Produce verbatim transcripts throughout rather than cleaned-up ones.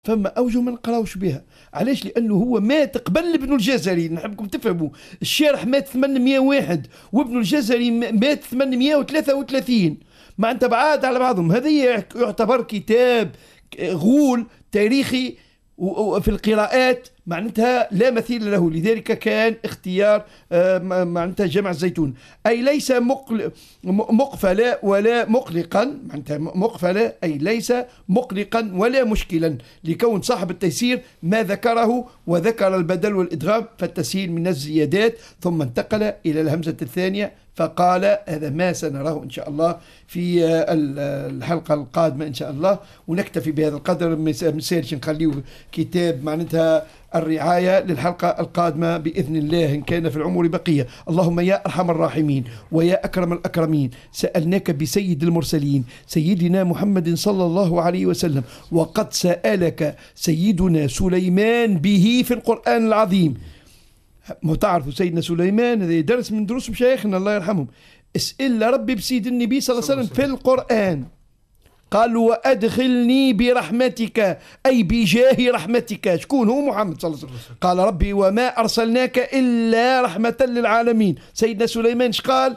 فما أوجه ما نقراوش بها. علاش؟ لأنه هو مات قبل ابن الجزري. نحبكم تفهموا، الشارح مات ثمانمائة وواحد وابن الجزري مات ثمانمائة وثلاثة وثلاثين، معناتها بعاد على بعضهم. هذا يعتبر كتاب غول تاريخي وفي القراءات معناتها لا مثيل له، لذلك كان اختيار معناتها جامع الزيتون. أي ليس مقفلا ولا مقلقا، معناتها مقفلا أي ليس مقلقا ولا مشكلا، لكون صاحب التيسير ما ذكره وذكر البدل والإدغام، فالتسهيل من الزيادات، ثم انتقل إلى الهمزة الثانية فقال. هذا ما سنراه إن شاء الله في الحلقة القادمة إن شاء الله، ونكتفي بهذا القدر. مسالش نخليه كتاب معناتها الرعاية للحلقة القادمة بإذن الله إن كان في العمر بقية. اللهم يا أرحم الراحمين ويا أكرم الأكرمين، سألناك بسيد المرسلين سيدنا محمد صلى الله عليه وسلم، وقد سألك سيدنا سليمان به في القرآن العظيم. ما تعرفوا سيدنا سليمان هذا درس من دروس مشايخنا الله يرحمهم، اسئل ربي بسيد النبي صلى الله عليه وسلم في القرآن. قال وأدخلني برحمتك أي بجاه رحمتك. شكون هو؟ محمد صلى الله عليه وسلم. قال ربي وما أرسلناك إلا رحمة للعالمين. سيدنا سليمان قال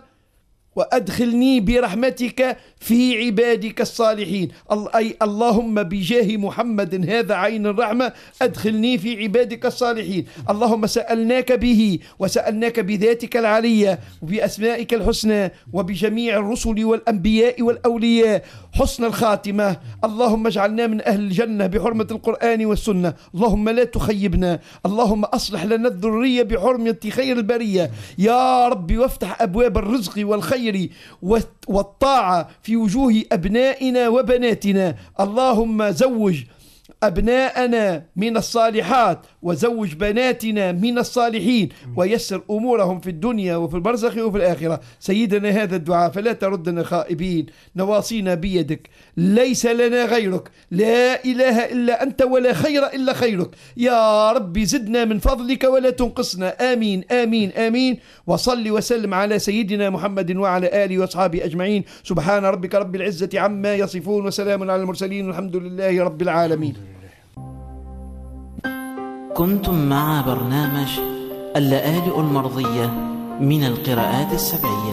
وأدخلني برحمتك في عبادك الصالحين، أي اللهم بجاه محمد هذا عين الرحمة أدخلني في عبادك الصالحين. اللهم سألناك به وسألناك بذاتك العلية وبأسمائك الحسنى وبجميع الرسل والأنبياء والأولياء حسن الخاتمة. اللهم اجعلنا من أهل الجنة بحرمة القرآن والسنة. اللهم لا تخيبنا. اللهم أصلح لنا الذرية بحرمة خير البرية يا ربي، وافتح أبواب الرزق والخير والطاعة في وجوه أبنائنا وبناتنا. اللهم زوج أبناءنا من الصالحات وزوج بناتنا من الصالحين، ويسر أمورهم في الدنيا وفي البرزخ وفي الآخرة. سيدنا هذا الدعاء فلا تردنا خائبين، نواصينا بيدك ليس لنا غيرك، لا إله إلا أنت ولا خير إلا خيرك. يا ربي زدنا من فضلك ولا تنقصنا. آمين آمين آمين. وصل وسلم على سيدنا محمد وعلى آله وأصحابه أجمعين. سبحان ربك رب العزة عما يصفون وسلام على المرسلين والحمد لله رب العالمين. كنتم مع برنامج اللآلئ المرضية من القراءات السبعية.